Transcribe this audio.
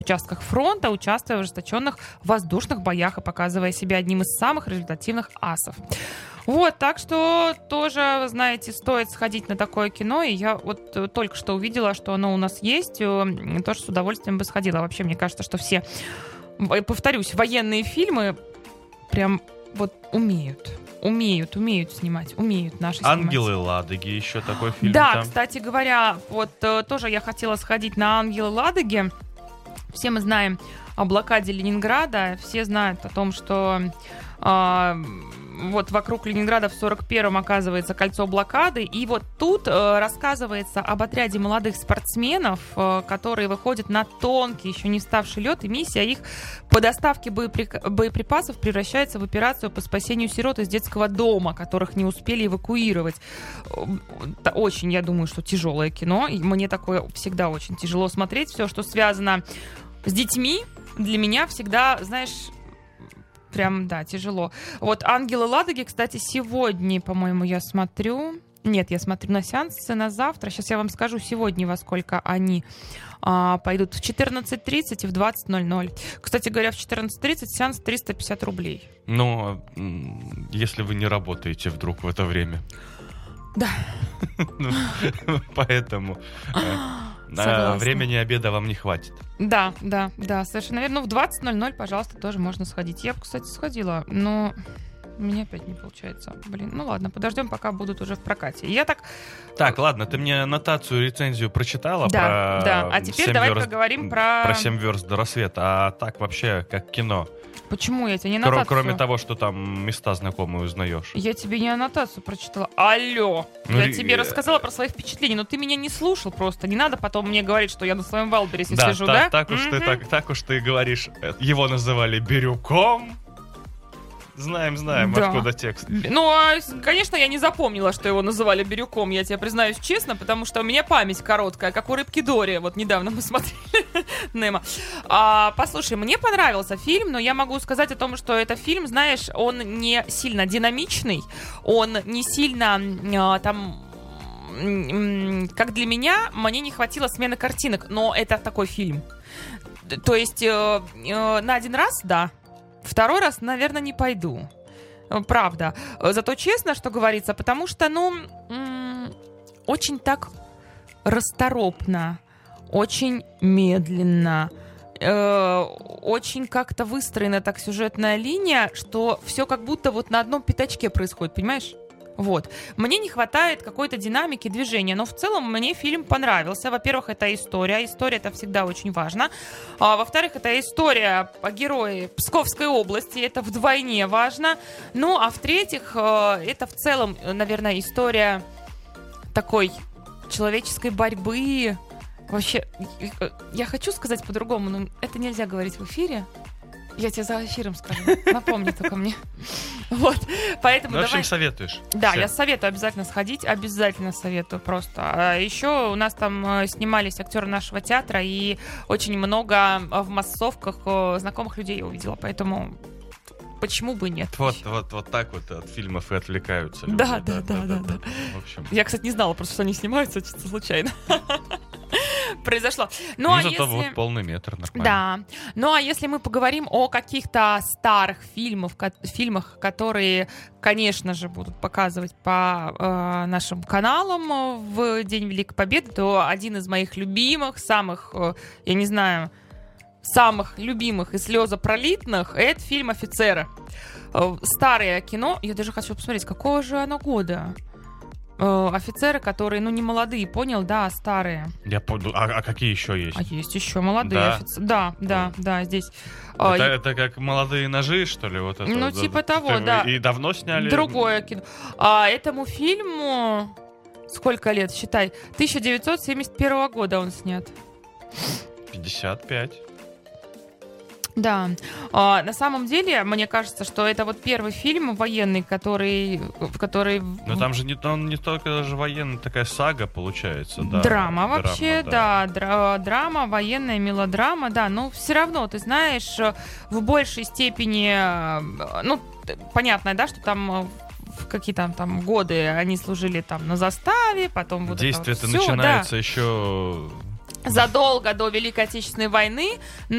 участках фронта, участвуя в ожесточенных воздушных боях и показывая себя одним из самых результативных асов. Вот, так что тоже, знаете, стоит сходить на такое кино. И я вот только что увидела, что оно у нас есть. Тоже с удовольствием бы сходила. Вообще, мне кажется, что все, повторюсь, военные фильмы прям вот умеют снимать, умеют наши снимать. «Ангелы Ладоги» еще такой фильм. Да, там. кстати говоря, вот тоже я хотела сходить на «Ангелы Ладоги». Все мы знаем о блокаде Ленинграда, все знают о том, что вот вокруг Ленинграда в 41-м оказывается кольцо блокады, и вот тут рассказывается об отряде молодых спортсменов, которые выходят на тонкий, еще не вставший лед, и миссия их по доставке боеприпасов превращается в операцию по спасению сирот из детского дома, которых не успели эвакуировать. Очень, я думаю, что тяжелое кино, и мне такое всегда очень тяжело смотреть. Все, что связано с детьми, для меня всегда, знаешь, прям, да, тяжело. Вот «Ангелы Ладоги», кстати, сегодня, по-моему, я смотрю. Нет, я смотрю на сеансы на завтра. Сейчас я вам скажу сегодня, во сколько они пойдут. В 14:30 и в 20:00. Кстати говоря, в 14:30 сеанс 350 рублей. Но если вы не работаете вдруг в это время. Да. Поэтому времени обеда вам не хватит. Да, совершенно верно. Ну, в 20:00, пожалуйста, тоже можно сходить. Я бы, кстати, сходила, но у меня опять не получается. Блин, ну ладно, подождем, пока будут уже в прокате. Я так... Так, ладно, ты мне аннотацию, рецензию прочитала про... Да, а теперь давай поговорим про... Про 7 верст до рассвета, а так вообще как кино. Почему я тебе не аннотацию? Кроме того, что там места знакомые узнаешь. Я тебе не аннотацию прочитала. Алло! Я тебе рассказала про свои впечатления, но ты меня не слушал просто. Не надо потом мне говорить, что я на своем Вайлдберрисе сижу, да? Так уж ты говоришь. Его называли Бирюком. Знаем, да. Откуда текст. Ну, конечно, я не запомнила, что его называли Бирюком, я тебе признаюсь честно, потому что у меня память короткая, как у рыбки Дори. Вот недавно мы смотрели Немо. Послушай, мне понравился фильм, но я могу сказать о том, что это фильм, знаешь, он не сильно динамичный, он не сильно как для меня, мне не хватило смены картинок, но это такой фильм. То есть на один раз, да. Второй раз, наверное, не пойду. Правда. Зато честно, что говорится, потому что, очень так расторопно, очень медленно, очень как-то выстроена так сюжетная линия, что все как будто вот на одном пятачке происходит, понимаешь? Вот. Мне не хватает какой-то динамики движения, но в целом мне фильм понравился. Во-первых, это история. История — это всегда очень важно. Во-вторых, это история о герое Псковской области. Это вдвойне важно. Ну, а в-третьих, это в целом, наверное, история такой человеческой борьбы. Вообще, я хочу сказать по-другому, но это нельзя говорить в эфире. Я тебе за эфиром скажу. Напомни только мне. Вот. Поэтому в общем, советуешь. Да, я советую обязательно сходить. Обязательно советую просто. А еще у нас там снимались актеры нашего театра, и очень много в массовках знакомых людей я увидела. Поэтому почему бы нет? Вот так вот от фильмов и отвлекаются люди. Да. В общем. Я, кстати, не знала просто, что они снимаются, чисто случайно. Произошло. Зато вот полный метр, нормально. Да. Ну, а если мы поговорим о каких-то старых фильмах, которые, конечно же, будут показывать по нашим каналам в День Великой Победы, то один из моих любимых, самых, я не знаю, самых любимых и слезопролитных — это фильм «Офицеры». Старое кино. Я даже хочу посмотреть, какого же оно года. Офицеры, которые, не молодые, понял, да, а старые. Я понял. А какие еще есть? А есть еще молодые офицеры. Да, здесь. Это как «Молодые ножи», что ли? Вот это, типа того, да. И давно сняли? Другое кино. Этому фильму сколько лет, считай? 1971 года он снят. 55. Да. На самом деле, мне кажется, что это вот первый фильм военный, который... Но там же он не только даже военный, такая сага получается, да. Драма вообще, да. Драма, военная мелодрама, да. Но все равно, ты знаешь, в большей степени... понятно, да, что там... В какие там годы они служили там на заставе, потом вот действие-то это вот начинается еще... задолго до Великой Отечественной войны.